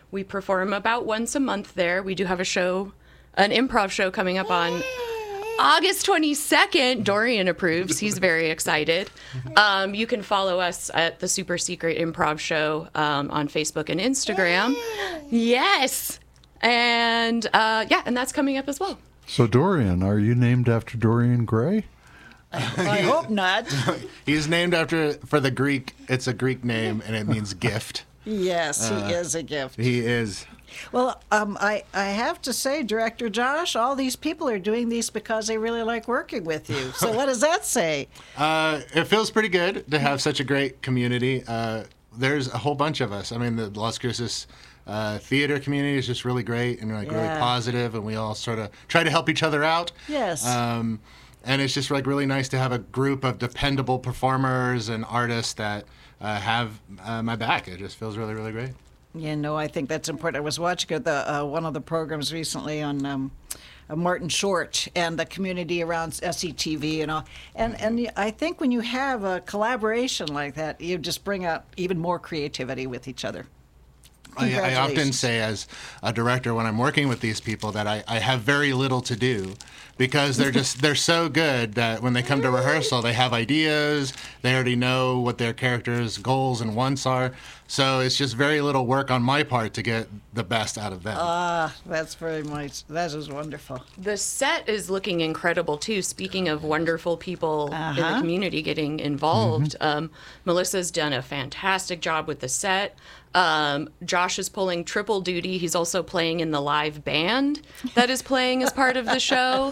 We perform about once a month there. We do have a show, an improv show coming up on August 22nd. Dorian approves. He's very excited. You can follow us at the Super Secret Improv Show on Facebook and Instagram. Yes. And and that's coming up as well. So Dorian, are you named after Dorian Gray? I hope not. He's named for the Greek. It's a Greek name, and it means gift. Yes, he is a gift. He is. Well, I have to say, Director Josh, all these people are doing these because they really like working with you. So what does that say? It feels pretty good to have such a great community. There's a whole bunch of us. I mean, the Las Cruces theater community is just really great and really positive, and we all sort of try to help each other out. Yes. And it's just really nice to have a group of dependable performers and artists that have my back. It just feels really, really great. I think that's important. I was watching one of the programs recently on Martin Short and the community around SCTV and all. And I think when you have a collaboration like that, you just bring out even more creativity with each other. I often say as a director when I'm working with these people that I have very little to do because they're so good that when they come to rehearsal they have ideas, they already know what their characters' goals and wants are. So it's just very little work on my part to get the best out of them. That's very nice. That is wonderful. The set is looking incredible too. Speaking of wonderful people in the community getting involved, Melissa's done a fantastic job with the set. Josh is pulling triple duty. He's also playing in the live band that is playing as part of the show.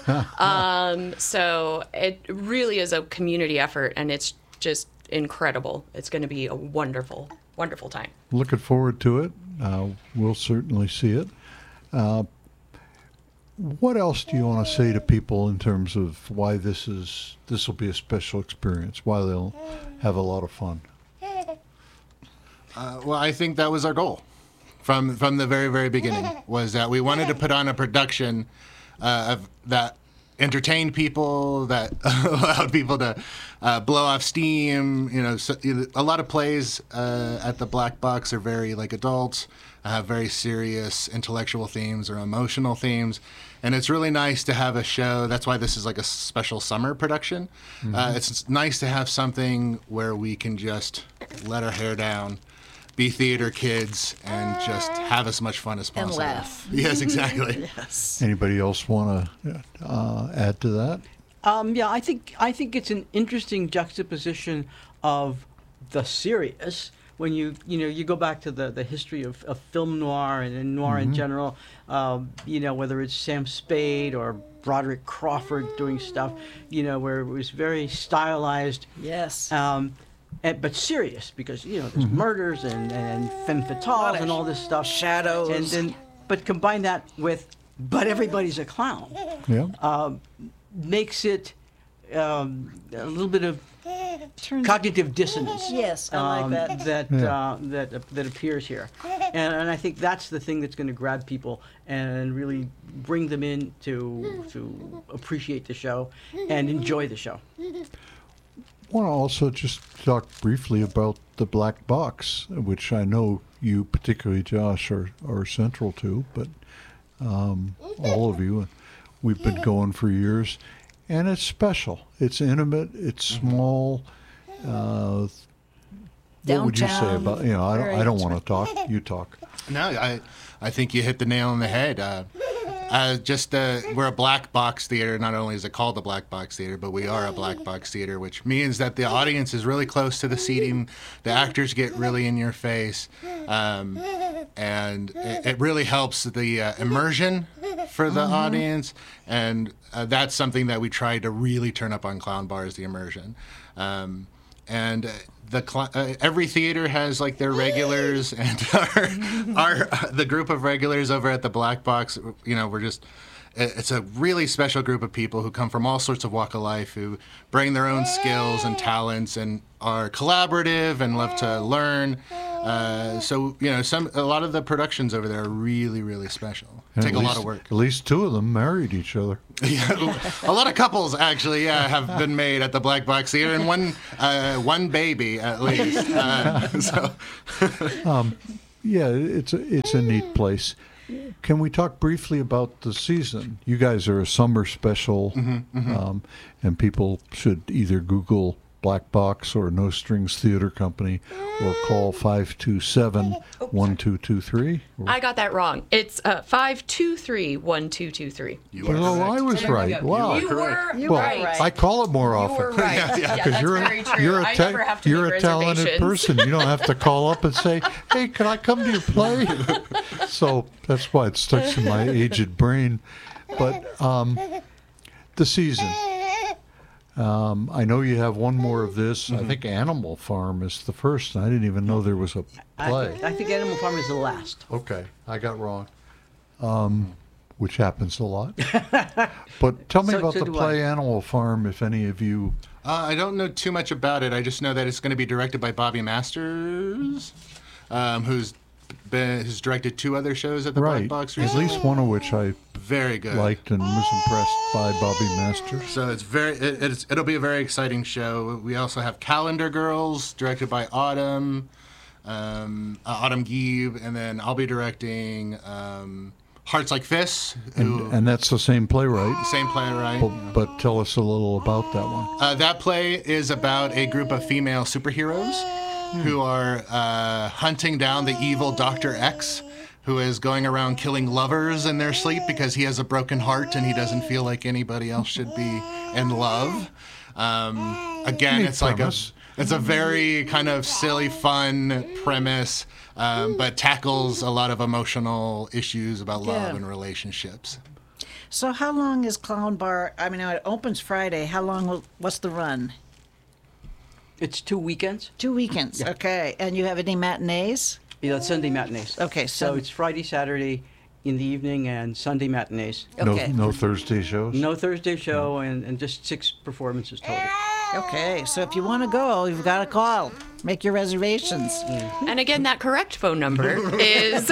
So it really is a community effort, and it's just incredible. It's going to be a wonderful, wonderful time. Looking forward to it. We'll certainly see it. What else do you want to say to people in terms of why this will be a special experience, why they'll have a lot of fun? Well, I think that was our goal from the very, very beginning, was that we wanted to put on a production that entertained people, that allowed people to blow off steam. A lot of plays at the Black Box are very adults, have very serious intellectual themes or emotional themes. And it's really nice to have a show. That's why this is a special summer production. It's nice to have something where we can just let our hair down, be theater kids, and just have as much fun as possible. And laugh. Yes, exactly. Yes. Anybody else want to add to that? I think it's an interesting juxtaposition of the serious. When you go back to the history of film noir and noir in general, whether it's Sam Spade or Broderick Crawford doing stuff, where it was very stylized. Yes. But serious, because there's murders and femme fatales and all this stuff. Shadows. But combine that with "but everybody's a clown." Yeah. Makes it a little bit of cognitive dissonance. Yes, I like that. That appears here, and I think that's the thing that's going to grab people and really bring them in to appreciate the show and enjoy the show. I want to also just talk briefly about the Black Box, which I know you, particularly Josh, are central to, but all of you, we've been going for years, and it's special. It's intimate. It's small. What would you say about? I don't want to talk. You talk. No, I think you hit the nail on the head. We're a black box theater. Not only is it called the Black Box Theater, but we are a black box theater, which means that the audience is really close to the seating. The actors get really in your face, and it really helps the immersion for the audience. And that's something that we try to really turn up on Clown Bar, is the immersion. And every theater has their regulars, and the group of regulars over at the Black Box. It's a really special group of people who come from all sorts of walk of life, who bring their own skills and talents and are collaborative and love to learn. So a lot of the productions over there are really, really special. Take a lot of work. At least two of them married each other. Yeah, a lot of couples actually have been made at the Black Box Theater, and one baby at least. Yeah, it's a neat place. Can we talk briefly about the season? You guys are a summer special, and people should either Google Black Box or No Strings Theater Company or call 527-1223. I got that wrong. It's 523-1223. Well, I was right. Wow. You were Well, right. I call it more You often. were right. Yeah, Because that's very true. you're I never have to you're make a talented reservations. person. You don't have to call up and say, "Hey, can I come to your play?" So that's why it sticks in my aged brain. But the season. I know you have one more of this. I think Animal Farm is the first. I didn't even know there was a play. I think Animal Farm is the last. Okay, I got wrong. Which happens a lot. But tell me So- about so the do play Animal Farm, if any of you. I don't know too much about it. I just know that it's going to be directed by Bobby Masters, who's directed 2 other shows at the Black Right. Box At recently. least one of which I Very good. liked and was impressed by Bobby Masters. So it'll be a very exciting show. We also have Calendar Girls, directed by Autumn Gieb, and then I'll be directing Hearts Like Fists, who And that's the same playwright. same playwright. But tell us a little about that one. That play is about a group of female superheroes who are hunting down the evil Dr. X, who is going around killing lovers in their sleep because he has a broken heart and he doesn't feel like anybody else should be in love. Again, Neat it's like premise. it's a very kind of silly, fun premise, but tackles a lot of emotional issues about love Yeah. and relationships. So how long is Clown Bar? I mean, it opens Friday. How long? What's the run? It's 2 weekends. 2 weekends. Yeah. Okay. And you have any matinees? Yeah, Sunday matinees. Okay, So it's Friday, Saturday in the evening, and Sunday matinees. Okay. No Thursday shows? No Thursday show, and just 6 performances total. Okay. So if you want to go, you've got to call. Make your reservations. And again, that correct phone number is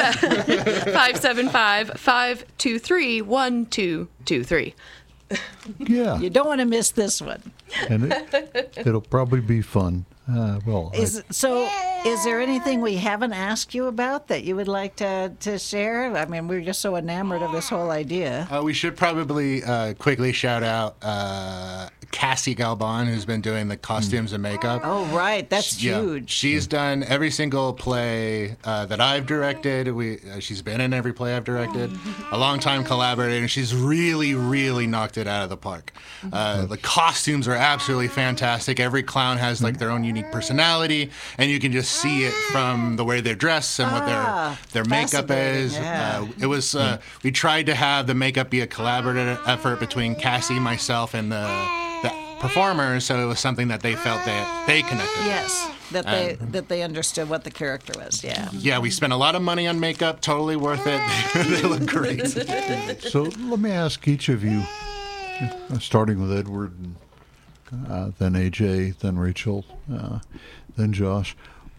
575-523-1223. Yeah. You don't want to miss this one. And it'll probably be fun. Is there anything we haven't asked you about that you would like to share? I mean, we're just so enamored of this whole idea. We should probably quickly shout out Cassie Galban, who's been doing the costumes and makeup. Oh, right. That's Yeah. huge. She's done every single play that I've directed. She's been in every play I've directed. A long-time collaborator, and she's really, really knocked it out of the park. The costumes are absolutely fantastic. Every clown has like their own unique personality, and you can just see it from the way they're dressed and what their makeup is. fascinating, yeah. It was we tried to have the makeup be a collaborative effort between Cassie, myself, and the performers, so it was something that they felt that they connected with. Yes, that they understood what the character was. Yeah. Yeah, we spent a lot of money on makeup. Totally worth it. They look great. So let me ask each of you, starting with Edward, and, then AJ, then Rachel, then Josh.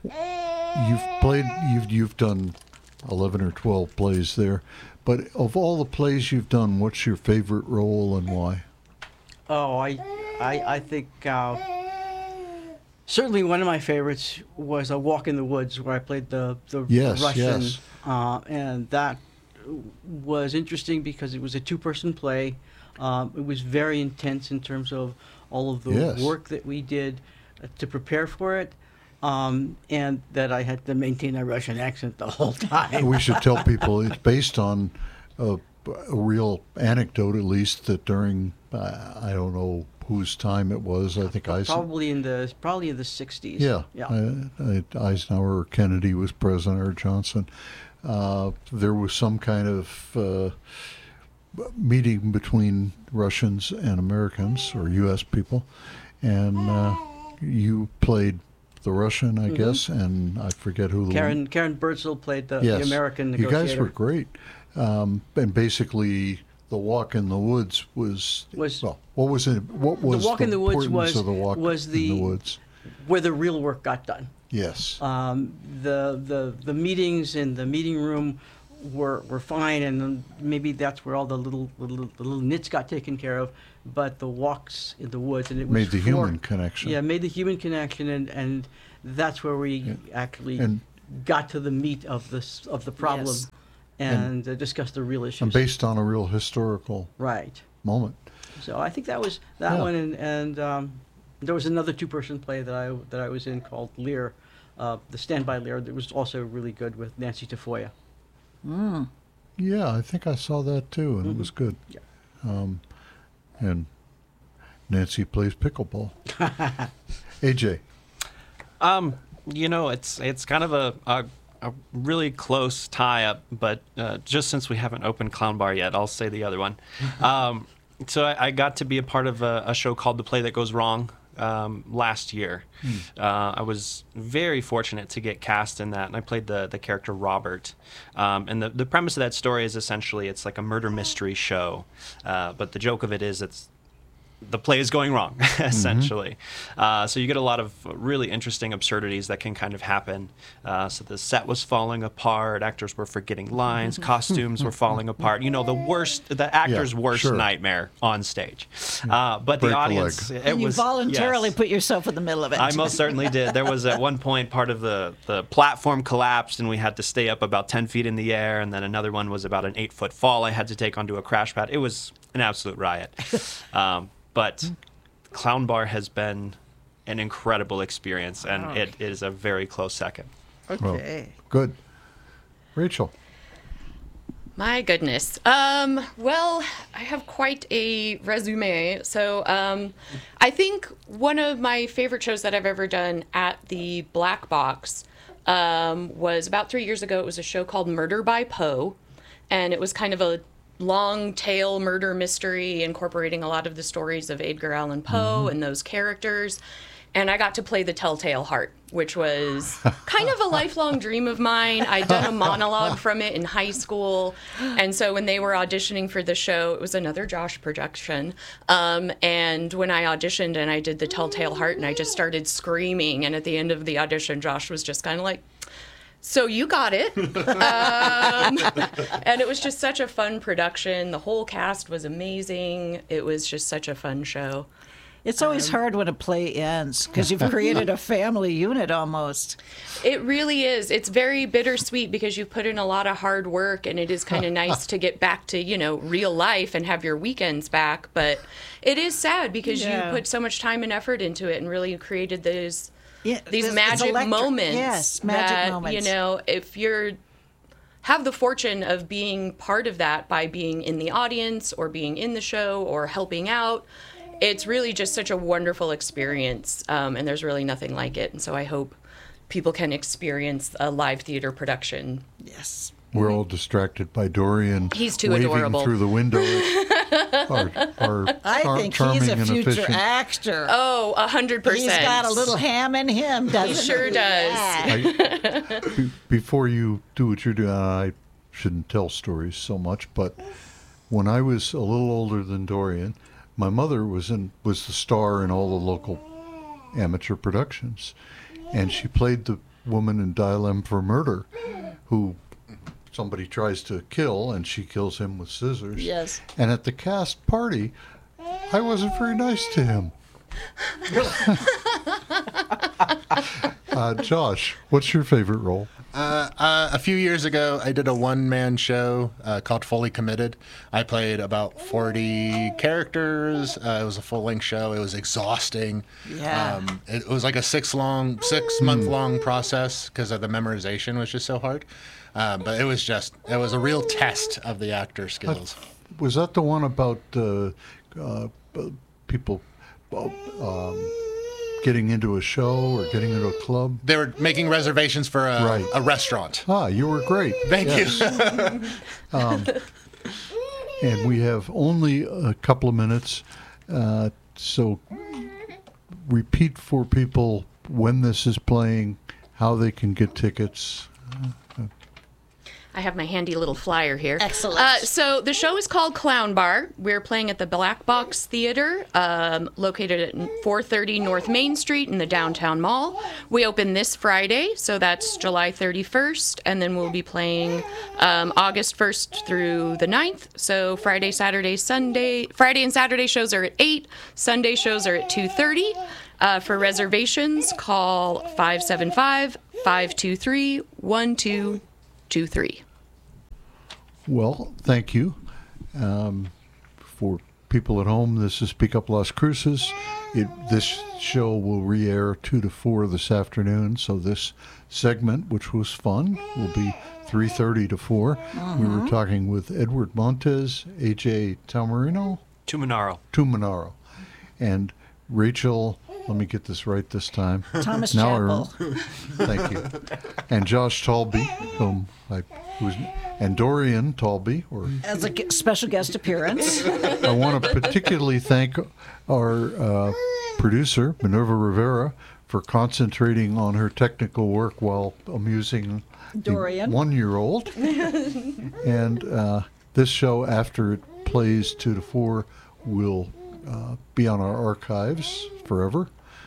You've done 11 or 12 plays there, but of all the plays you've done, what's your favorite role and why? Oh, I think certainly one of my favorites was A Walk in the Woods, where I played the Yes, Russian, yes. And that was interesting because it was a 2-person play. It was very intense in terms of all of the Yes. work that we did to prepare for it, and that I had to maintain a Russian accent the whole time. We should tell people it's based on a real anecdote, at least, that during, I don't know whose time it was, I think Probably in the 60s. Yeah, Yeah. Eisenhower or Kennedy was president, or Johnson. There was some kind of meeting between Russians and Americans, or U.S. people, and you played the Russian, I guess, and I forget who the Karen Birdsell played the Yes. American You negotiator. guys were great, and basically. The Walk in the Woods was well. What was it? What was The Walk in the Woods importance of the Walk was in the the Woods? where the real work got done. Yes. The meetings in the meeting room were fine, and maybe that's where all the little nits got taken care of. But the walks in the woods, and it was Made the human connection. Yeah, made the human connection, and that's where we actually. got to the meat of the problem, Yes. and discussed the real issues. And based on a real historical Right. moment. So I think that was that Yeah. one, and there was another two-person play that I was in called Lear, the Standby Lear. That was also really good with Nancy Tafoya. Yeah, I think I saw that too, and it was good. Yeah. And Nancy plays pickleball. AJ. It's kind of a really close tie-up, but just since we haven't opened Clown Bar yet, I'll say the other one. So I got to be a part of a show called The Play That Goes Wrong last year. I was very fortunate to get cast in that, and I played the character Robert. And the premise of that story is essentially it's like a murder mystery show, but the joke of it is the play is going wrong, essentially. So you get a lot of really interesting absurdities that can kind of happen. So the set was falling apart, actors were forgetting lines, costumes were falling apart. The actor's worst nightmare on stage. But Break the a audience, leg. it And you was voluntarily yes. put yourself in the middle of it. I most certainly did. There was at one point part of the platform collapsed and we had to stay up about 10 feet in the air, and then another one was about an 8-foot fall I had to take onto a crash pad. It was an absolute riot. But Clown Bar has been an incredible experience, and it is a very close second. Okay. Well, good. Rachel. My goodness. Well, I have quite a resume. So I think one of my favorite shows that I've ever done at the Black Box was about 3 years ago. It was a show called Murder by Poe, and it was kind of a long tail murder mystery incorporating a lot of the stories of Edgar Allan Poe and those characters. And I got to play the Telltale Heart, which was kind of a lifelong dream of mine. I'd done a monologue from it in high school. And so when they were auditioning for the show, it was another Josh production. And when I auditioned and I did the Telltale Heart and I just started screaming. And at the end of the audition, Josh was just kind of like, so you got it. And it was just such a fun production. The whole cast was amazing. It was just such a fun show. It's always hard when a play ends because you've created a family unit almost. It really is. It's very bittersweet because you've put in a lot of hard work, and it is kind of nice to get back to, real life and have your weekends back. But it is sad because you put so much time and effort into it and really created these it's magic electric. moments. Yes, magic moments. If you're have the fortune of being part of that by being in the audience or being in the show or helping out, it's really just such a wonderful experience, and there's really nothing like it. And so I hope people can experience a live theater production. Yes. We're all distracted by Dorian. He's too waving adorable. through the window. I think charming he's a and future efficient. actor. Oh, 100%. He's got a little ham in him, doesn't he? He sure does. Before you do what you're doing, I shouldn't tell stories so much, but when I was a little older than Dorian, my mother was the star in all the local amateur productions, and she played the woman in Dial M for Murder, who somebody tries to kill, and she kills him with scissors. Yes. And at the cast party, I wasn't very nice to him. Josh, what's your favorite role? A few years ago, I did a one-man show called Fully Committed. I played about 40 characters. It was a full-length show. It was exhausting. Yeah. It was like a six-month-long process because of the memorization was just so hard. But it was a real test of the actor skills. Was that the one about people getting into a show or getting into a club? They were making reservations for a restaurant. Ah, you were great. Thank you. And we have only a couple of minutes, so repeat for people when this is playing, how they can get tickets. I have my handy little flyer here. Excellent. So the show is called Clown Bar. We're playing at the Black Box Theater, located at 430 North Main Street in the downtown mall. We open this Friday, so that's July 31st, and then we'll be playing August 1st through the 9th. So Friday and Saturday shows are at 8, Sunday shows are at 2:30. For reservations, call 575-523-1223. Well, thank you. For people at home, this is Speak Up Las Cruces. This show will re-air 2 to 4 this afternoon, so this segment, which was fun, will be 3:30 to 4. We were talking with Edward Montes, A.J. Tuminaro, and Rachel, let me get this right this time. Thomas Now Chappell. Thank you. And Josh Talby, and Dorian Talby. As a special guest appearance. I want to particularly thank our producer, Minerva Rivera, for concentrating on her technical work while amusing Dorian. the 1-year-old. And this show, after it plays 2 to 4, will be on our archives forever.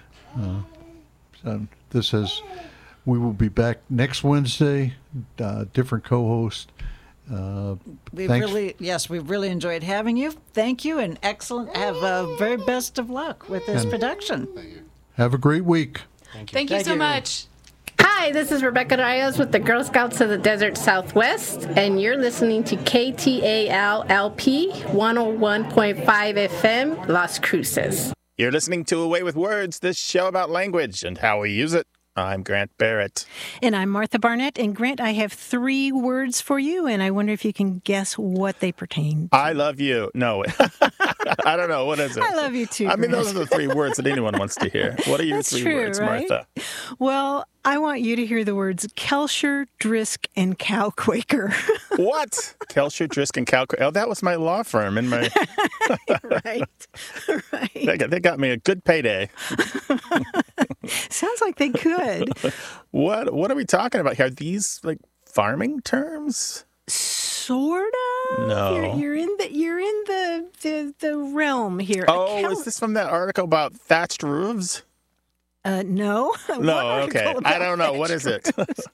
And we will be back next Wednesday, different co-host. We've really enjoyed having you. Thank you, and excellent. Have very best of luck with this production. Have a great week. Thank you so much. Hi, this is Rebecca Reyes with the Girl Scouts of the Desert Southwest, and you're listening to KTAL-LP 101.5 FM, Las Cruces. You're listening to Away with Words, this show about language and how we use it. I'm Grant Barrett. And I'm Martha Barnett. And Grant, I have 3 words for you, and I wonder if you can guess what they pertain to. I love you. No, I don't know. What is it? I love you too, I mean, Grant. those are the 3 words that anyone wants to hear. What are your That's 3 true, words, right? Martha? Well, I want you to hear the words Kelcher, Drisk, and Cow Quaker. What? Kelcher, Drisk, and Cow Quaker. Oh, that was my law firm. In my Right. They got me a good payday. Sounds like they could. What are we talking about here? Are these like farming terms? Sort of. No. You're in the realm here. Oh, is this from that article about thatched roofs? No. No, okay. I don't know. What is it?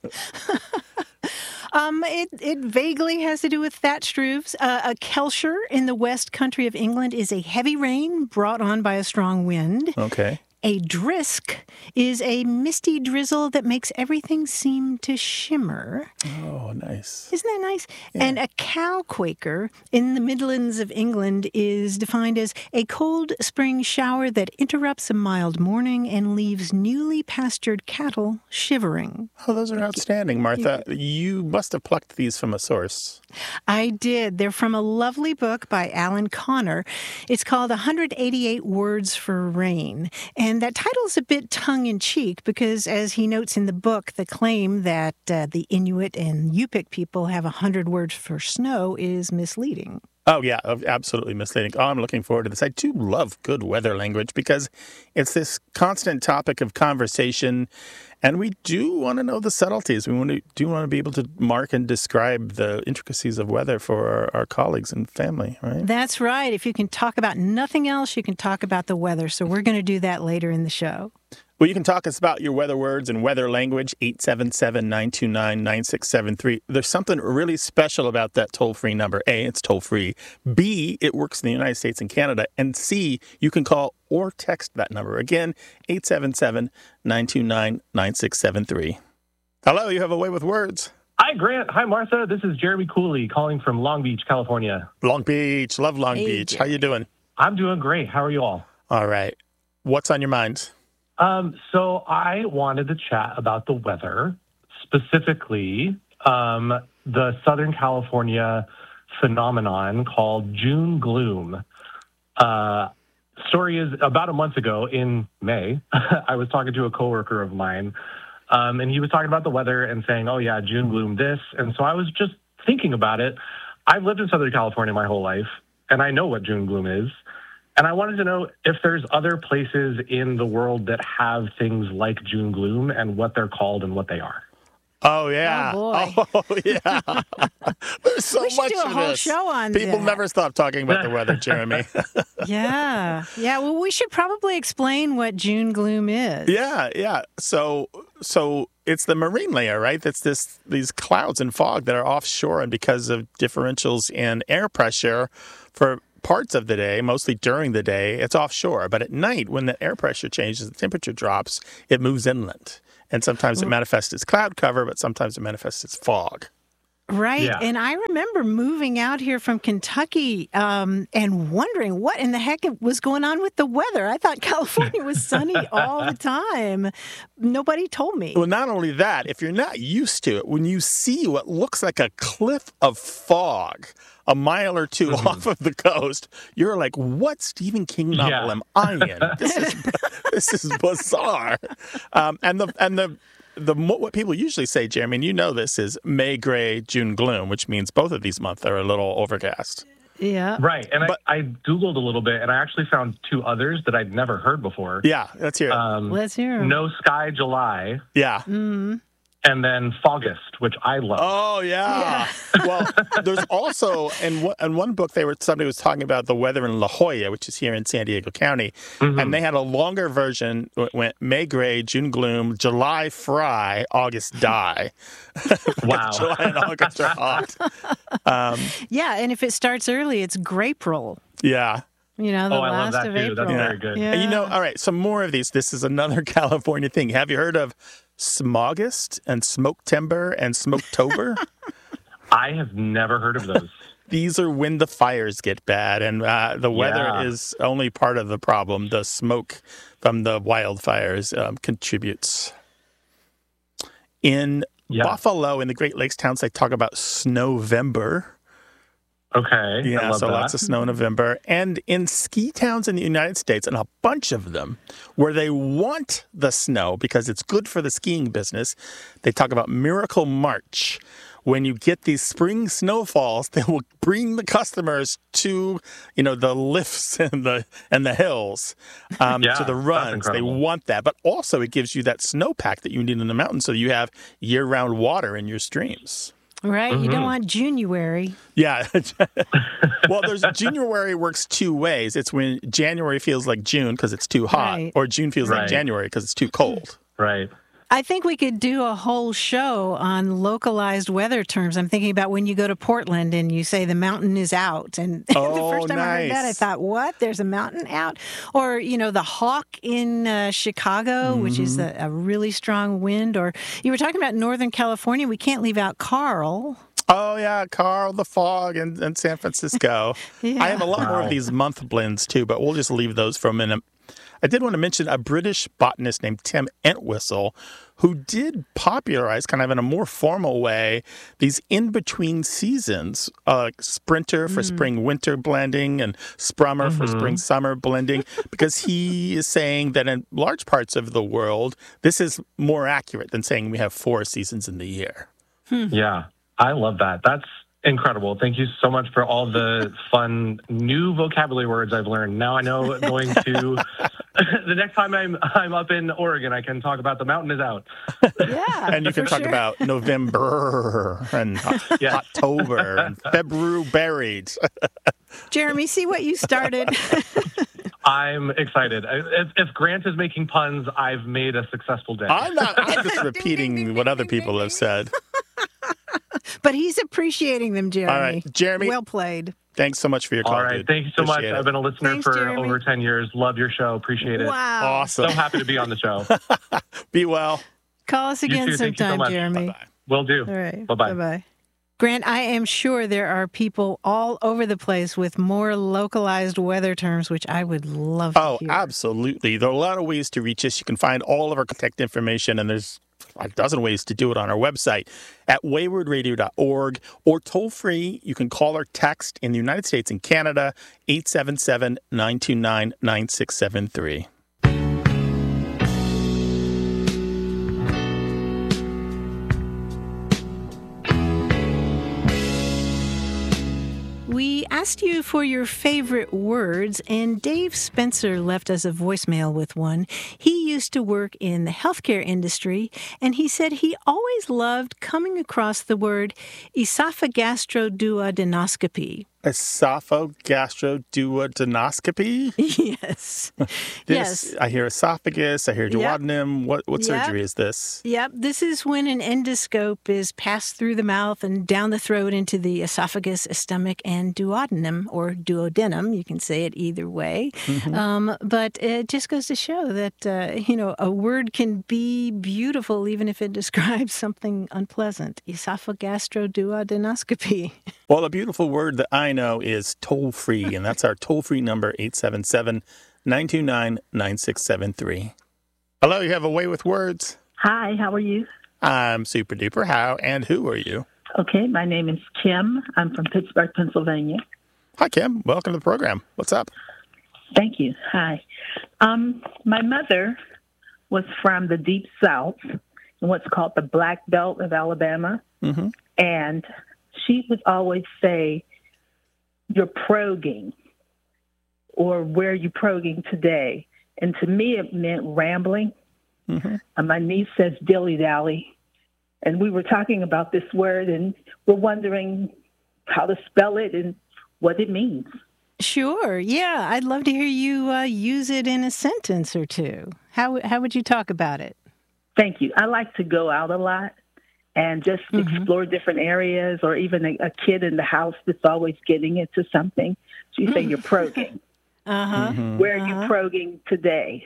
It vaguely has to do with thatched roofs. A Kelcher in the west country of England is a heavy rain brought on by a strong wind. Okay. A drisk is a misty drizzle that makes everything seem to shimmer. Oh, nice. Isn't that nice? Yeah. And a cow quaker in the Midlands of England is defined as a cold spring shower that interrupts a mild morning and leaves newly pastured cattle shivering. Oh, those are outstanding, Martha. You must have plucked these from a source. I did. They're from a lovely book by Alan Connor. It's called 188 Words for Rain. And that title is a bit tongue-in-cheek because, as he notes in the book, the claim that the Inuit and Yupik people have 100 words for snow is misleading. Oh, yeah, absolutely misleading. Oh, I'm looking forward to this. I do love good weather language because it's this constant topic of conversation, and we do want to know the subtleties. We do want to be able to mark and describe the intricacies of weather for our colleagues and family, right? That's right. If you can talk about nothing else, you can talk about the weather. So we're going to do that later in the show. Well, you can talk us about your weather words and weather language, 877-929-9673. There's something really special about that toll-free number. A, it's toll-free. B, it works in the United States and Canada. And C, you can call or text that number. Again, 877-929-9673. Hello, you have a way with words. Hi, Grant. Hi, Martha. This is Jeremy Cooley calling from Long Beach, California. Long Beach. Love Long Beach. Jeremy. How you doing? I'm doing great. How are you all? All right. What's on your mind? So I wanted to chat about the weather, specifically the Southern California phenomenon called June gloom. Story is about a month ago in May, I was talking to a coworker of mine, and he was talking about the weather and saying, oh, yeah, June gloom this. And so I was just thinking about it. I've lived in Southern California my whole life, and I know what June gloom is. And I wanted to know if there's other places in the world that have things like June gloom and what they're called and what they are. Oh, yeah. Oh, boy. Oh, yeah. There's so We should much do a of whole this. show on People that. never stop talking about the weather, Jeremy. Yeah. Yeah. Well, we should probably explain what June gloom is. Yeah. So it's the marine layer, right? That's these clouds and fog that are offshore, and because of differentials in air pressure, for parts of the day, mostly during the day, it's offshore. But at night, when the air pressure changes, the temperature drops, it moves inland. And sometimes it manifests as cloud cover, but sometimes it manifests as fog. Right. Yeah. And I remember moving out here from Kentucky and wondering what in the heck was going on with the weather. I thought California was sunny all the time. Nobody told me. Well, not only that, if you're not used to it, when you see what looks like a cliff of fog a mile or two off of the coast, you're like, what Stephen King novel am I in? This is bizarre. What people usually say, Jeremy, and you know this, is May gray, June gloom, which means both of these months are a little overcast. Yeah. Right. And I Googled a little bit, and I actually found two others that I'd never heard before. Yeah, let's hear it. Let's hear 'em. No Sky July, Yeah. and then Faugust, which I love. Oh, yeah. Well, there's also, in one book, somebody was talking about the weather in La Jolla, which is here in San Diego County, and they had a longer version. It went May gray, June gloom, July fry, August die. Wow. July and August are hot. Yeah, and if it starts early, it's Grapril. Yeah. You know, the I love last that of too. April. That's very good. Yeah. And all right, some more of these. This is another California thing. Have you heard of Smogust and Smoketember and Smoketober? I have never heard of those. These are when the fires get bad, and the weather is only part of the problem. The smoke from the wildfires contributes. In Buffalo, in the Great Lakes towns, they talk about Snowvember. Okay. Yeah, I love so that. lots of snow in November. And in ski towns in the United States, and a bunch of them, where they want the snow because it's good for the skiing business, they talk about Miracle March. When you get these spring snowfalls, they will bring the customers to, the lifts and the hills, to the runs. They want that. But also it gives you that snowpack that you need in the mountains so you have year-round water in your streams. Right? You don't want January. Yeah. Well, January works two ways. It's when January feels like June because it's too hot, or June feels like January because it's too cold. Right. I think we could do a whole show on localized weather terms. I'm thinking about when you go to Portland and you say the mountain is out. And the first time I heard that, I thought, what? There's a mountain out? Or, the hawk in Chicago, which is a really strong wind. Or you were talking about Northern California. We can't leave out Carl. Oh, yeah, Carl, the fog in San Francisco. I have a lot more of these month blends, too, but we'll just leave those for a minute. I did want to mention a British botanist named Tim Entwistle, who did popularize, kind of in a more formal way, these in-between seasons, sprinter for spring-winter blending and sprummer for spring-summer blending, because he is saying that in large parts of the world, this is more accurate than saying we have 4 seasons in the year. Yeah, I love that. That's incredible. Thank you so much for all the fun new vocabulary words I've learned. Now I know going to the next time I'm up in Oregon, I can talk about the mountain is out. Yeah. And you can talk about November and October and February berries. Jeremy, see what you started. I'm excited. If Grant is making puns, I've made a successful day. I'm just repeating what other people have said. But he's appreciating them, Jeremy. All right, Jeremy. Well played. Thanks so much for your call. All right, dude. thank you so Appreciate much. it. I've been a listener Thanks, for Jeremy. over 10 years. Love your show. Appreciate it. Wow. Awesome. So happy to be on the show. Be well. Call us You again too. Thank you so sometime, much. Jeremy. Bye-bye. Will do. All right. Bye-bye. Bye-bye. Grant, I am sure there are people all over the place with more localized weather terms, which I would love to hear. Oh, absolutely. There are a lot of ways to reach us. You can find all of our contact information, and there's a dozen ways to do it on our website at waywardradio.org, or toll free. You can call or text in the United States and Canada, 877-929-9673. We asked you for your favorite words, and Dave Spencer left us a voicemail with one. He used to work in the healthcare industry, and he said he always loved coming across the word esophagastroduodenoscopy. Esophagastroduodenoscopy? Yes. Yes. I hear esophagus, I hear duodenum. What surgery is this? Yep. This is when an endoscope is passed through the mouth and down the throat into the esophagus, stomach, and duodenum, or duodenum. You can say it either way. But it just goes to show that, a word can be beautiful even if it describes something unpleasant. Esophagastroduodenoscopy. Well, a beautiful word that I know is toll-free, and that's our toll-free number, 877-929-9673. Hello, you have a way with words. Hi, how are you? I'm super duper. How and who are you? Okay, my name is Kim. I'm from Pittsburgh, Pennsylvania. Hi, Kim. Welcome to the program. What's up? Thank you. Hi. My mother was from the Deep South, in what's called the Black Belt of Alabama. Mm-hmm. And she would always say, "You're progging," or "Where are you progging today?" And to me, it meant rambling. Mm-hmm. And my niece says dilly-dally. And we were talking about this word, and we're wondering how to spell it and what it means. Sure. Yeah. I'd love to hear you use it in a sentence or two. How would you talk about it? Thank you. I like to go out a lot and just explore different areas, or even a kid in the house that's always getting into something. So you say, "You're progging." Where are you progging today?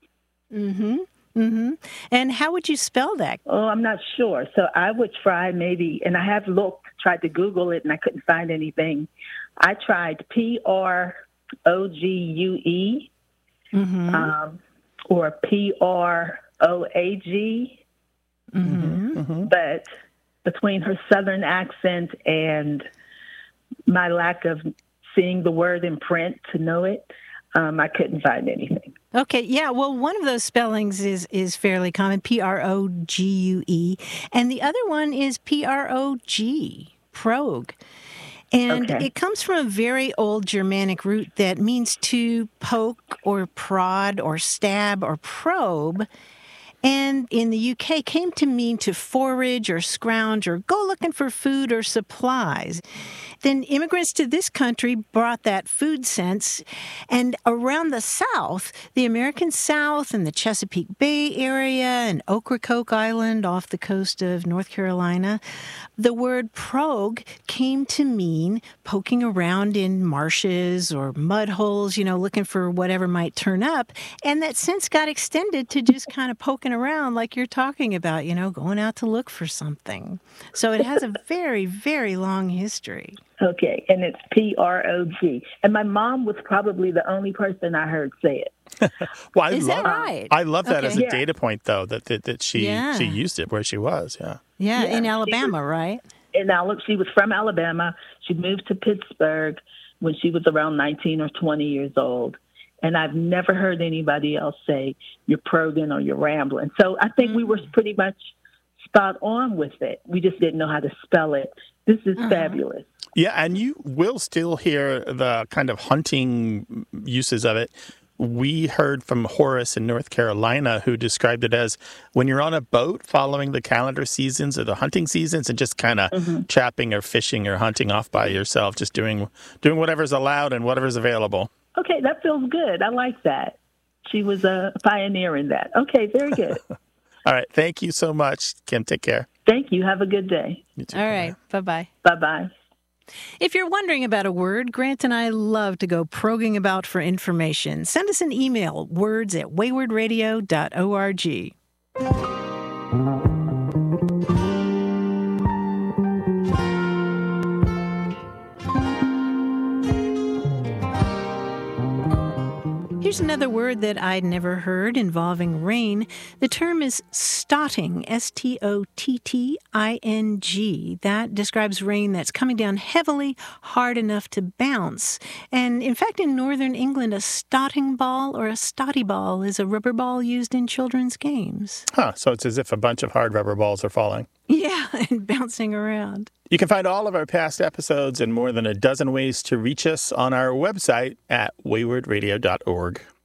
And how would you spell that? Oh, I'm not sure. So I would try maybe, and I have tried to Google it, and I couldn't find anything. I tried PROGUE or PROAG. But between her Southern accent and my lack of seeing the word in print to know it, I couldn't find anything. Okay, yeah, well, one of those spellings is fairly common, PROGUE, and the other one is PROG, prog. And it comes from a very old Germanic root that means to poke or prod or stab or probe. And in the UK came to mean to forage or scrounge or go looking for food or supplies. Then immigrants to this country brought that food sense, and around the South, the American South and the Chesapeake Bay area and Ocracoke Island off the coast of North Carolina, the word prog came to mean poking around in marshes or mud holes, looking for whatever might turn up. And that sense got extended to just kind of poking around like you're talking about, going out to look for something. So it has a very, very long history. Okay, and it's PROG. And my mom was probably the only person I heard say it. Well, Is that right? I love that as a data point, though, that she used it where she was. Yeah, in Alabama, right? And now, look, she was from Alabama. She moved to Pittsburgh when she was around 19 or 20 years old. And I've never heard anybody else say, "You're progging" or "You're rambling." So I think we were pretty much spot on with it. We just didn't know how to spell it. This is fabulous. Yeah, and you will still hear the kind of hunting uses of it. We heard from Horace in North Carolina, who described it as when you're on a boat following the calendar seasons or the hunting seasons and just kind of trapping or fishing or hunting off by yourself, just doing whatever's allowed and whatever's available. Okay, that feels good. I like that. She was a pioneer in that. Okay, very good. All right. Thank you so much, Kim. Take care. Thank you. Have a good day. You too. All right. Bye-bye. Bye-bye. If you're wondering about a word, Grant and I love to go progging about for information. Send us an email, words@waywardradio.org. Here's another word that I'd never heard involving rain. The term is stotting, S-T-O-T-T-I-N-G. That describes rain that's coming down heavily, hard enough to bounce. And in fact, in northern England, a stotting ball or a stotty ball is a rubber ball used in children's games. So it's as if a bunch of hard rubber balls are falling. Yeah, and bouncing around. You can find all of our past episodes and more than a dozen ways to reach us on our website at waywardradio.org.